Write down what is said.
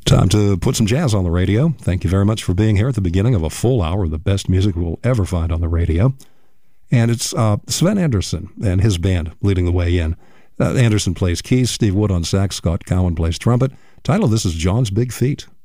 Time to put some jazz on the radio. Thank you very much for being here at the beginning of a full hour of the best music we'll ever find on the radio. And it's Sven Anderson and his band leading the way in. Anderson plays keys, Steve Wood on sax, Scott Cowan plays trumpet. Title of this is John's Big Feet.